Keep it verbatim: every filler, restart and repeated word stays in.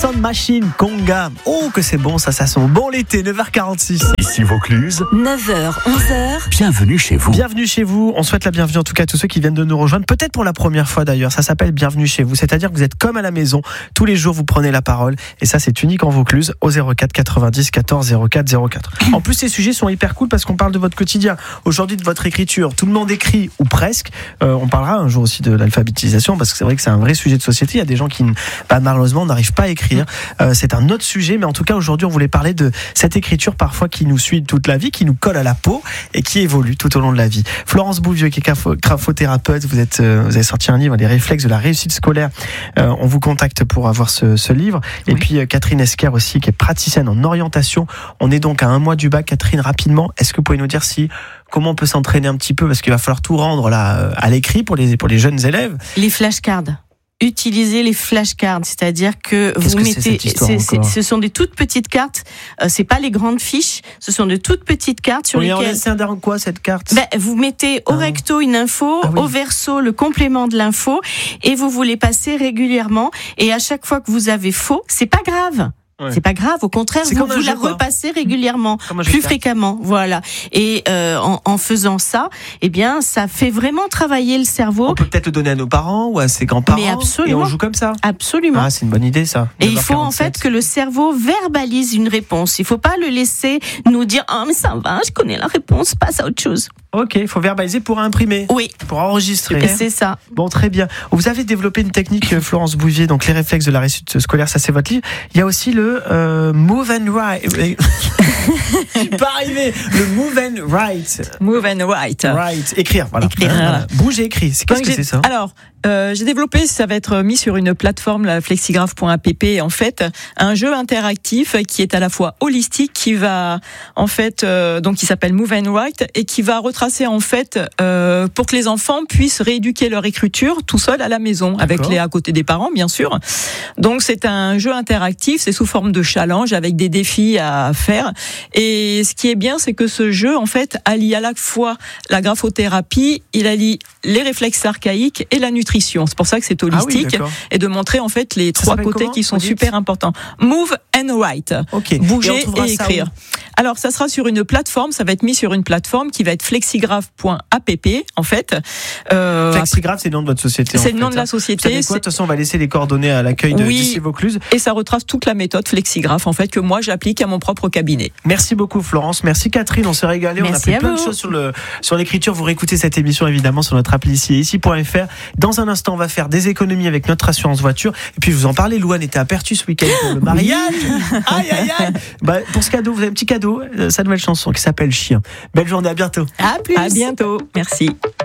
Sound Machine, Conga. Oh, que c'est bon, ça, ça sent bon l'été, neuf heures quarante-six. Ici Vaucluse. neuf heures, onze heures. Bienvenue chez vous. Bienvenue chez vous. On souhaite la bienvenue en tout cas à tous ceux qui viennent de nous rejoindre. Peut-être pour la première fois d'ailleurs. Ça s'appelle Bienvenue chez vous. C'est-à-dire que vous êtes comme à la maison. Tous les jours, vous prenez la parole. Et ça, c'est unique en Vaucluse au zéro quatre quatre-vingt-dix quatorze zéro quatre zéro quatre. En plus, ces sujets sont hyper cool parce qu'on parle de votre quotidien. Aujourd'hui, de votre écriture. Tout le monde écrit ou presque. Euh, on parlera un jour aussi de l'alphabétisation parce que c'est vrai que c'est un vrai sujet de société. Il y a des gens qui, bah, malheureusement, n'arrivent pas à écrire. Euh, c'est un autre sujet. Mais en tout cas, aujourd'hui, on voulait parler de cette écriture parfois qui nous suit toute la vie, qui nous colle à la peau et qui évolue tout au long de la vie. Florence Bouvieux, qui est graphothérapeute, vous êtes, euh, vous avez sorti un livre, Les réflexes de la réussite scolaire. Euh, on vous contacte pour avoir ce, ce livre. Et oui. puis euh, Catherine Esquer aussi, qui est praticienne en orientation. On est donc à un mois du bac. Catherine, rapidement, est-ce que vous pouvez nous dire si comment on peut s'entraîner un petit peu, parce qu'il va falloir tout rendre là à l'écrit pour les pour les jeunes élèves. Les flashcards. Utilisez les flashcards, c'est-à-dire que Qu'est-ce vous que mettez, c'est, c'est, c'est, ce sont des toutes petites cartes. Euh, c'est pas les grandes fiches, ce sont de toutes petites cartes sur oui, lesquelles. C'est dans quoi cette carte? Ben, vous mettez au ah. recto une info, ah, oui. au verso le complément de l'info, et vous vous les passez régulièrement. Et à chaque fois que vous avez faux, c'est pas grave. Ouais. C'est pas grave, au contraire, c'est vous, vous la repassez régulièrement, plus fréquemment, voilà. Et euh, en, en faisant ça, eh bien, ça fait vraiment travailler le cerveau. On peut peut-être le donner à nos parents ou à ses grands-parents. Mais absolument. Et on joue comme ça. Absolument. Ah, c'est une bonne idée, ça. Et il faut en fait que le cerveau verbalise une réponse. Il faut pas le laisser nous dire ah oh, mais ça va, je connais la réponse, passe à autre chose. Ok, il faut verbaliser pour imprimer. Oui. Pour enregistrer. Et c'est ça. Bon, très bien. Vous avez développé une technique, Florence Bouvier, donc les réflexes de la réussite scolaire, ça c'est votre livre. Il y a aussi le euh, Move and Write. Je suis pas arrivé. Le Move and Write. Move and Write. Write. Écrire, voilà. Écrire. Voilà. Bouge et écris. C'est, qu'est-ce que c'est ça? Alors, euh, j'ai développé, ça va être mis sur une plateforme, la flexigraph point app, en fait, un jeu interactif qui est à la fois holistique, qui va, en fait, euh, donc qui s'appelle Move and Write et qui va retracer, en fait, euh, pour que les enfants puissent rééduquer leur écriture tout seul à la maison, D'accord. avec les à côté des parents, bien sûr. Donc, c'est un jeu interactif, c'est sous forme de challenge avec des défis à faire. Et ce qui est bien, c'est que ce jeu, en fait, allie à la fois la graphothérapie, il allie les réflexes archaïques et la nutrition. C'est pour ça que c'est holistique, ah oui, et de montrer en fait les ça trois côtés qui sont super importants. Move and write. Okay. Bouger et, et écrire. Alors, ça sera sur une plateforme, ça va être mis sur une plateforme qui va être flexigraph point app, en fait. Euh, Flexigraph, c'est le nom de votre société. C'est en le nom fait, de la hein. société. Vous savez quoi, de toute façon, on va laisser les coordonnées à l'accueil de oui, d'ici Vaucluse. Et ça retrace toute la méthode Flexigraph, en fait, que moi j'applique à mon propre cabinet. Merci beaucoup, Florence. Merci, Catherine. On s'est régalé. Merci, on a fait plein vous. de choses sur le sur l'écriture. Vous réécoutez cette émission évidemment sur notre appli ici, ici point f r. Dans un instant, on va faire des économies avec notre assurance voiture. Et puis, je vous en parlais. Louane était à Pertus ce week-end pour le mariage. Aïe, aïe, aïe. Bah, pour ce cadeau, vous avez un petit cadeau. Sa nouvelle chanson qui s'appelle Chien. Belle journée. À bientôt. À plus. À bientôt. Merci.